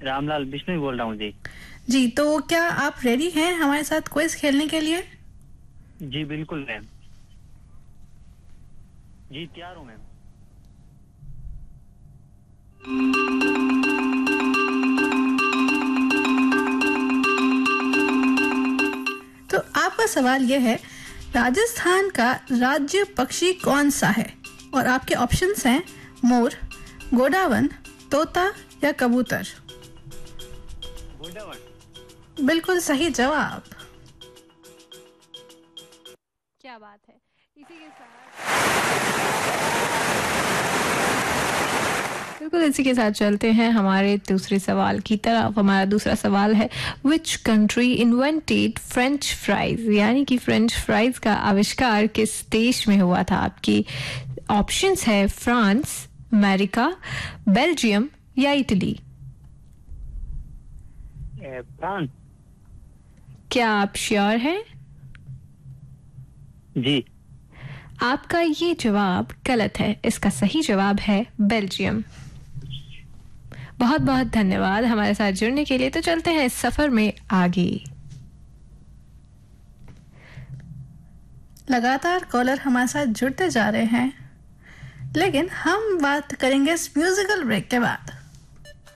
रामलाल बिश्नोई बोल रहा हूँ जी। जी, तो क्या आप रेडी हैं हमारे साथ क्विज खेलने के लिए? जी बिल्कुल मैम, जी तैयार हूँ मैम। तो आपका सवाल यह है, राजस्थान का राज्य पक्षी कौन सा है? और आपके ऑप्शंस हैं मोर, गोडावन, तोता या कबूतर। गोडावन। बिल्कुल सही जवाब। क्या बात है। इसी के साथ बिल्कुल इसी के साथ चलते हैं हमारे दूसरे सवाल की तरफ। हमारा दूसरा सवाल है, which country invented French fries, यानी कि फ्रेंच फ्राइज का आविष्कार किस देश में हुआ था? आपकी ऑप्शंस है फ्रांस, अमेरिका, बेल्जियम या इटली। फ्रांस। क्या आप श्योर हैं? जी आपका ये जवाब गलत है। इसका सही जवाब है बेल्जियम। बहुत बहुत धन्यवाद हमारे साथ जुड़ने के लिए। तो चलते हैं इस सफर में आगे। लगातार कॉलर हमारे साथ जुड़ते जा रहे हैं, लेकिन हम बात करेंगे इस म्यूजिकल ब्रेक के बाद।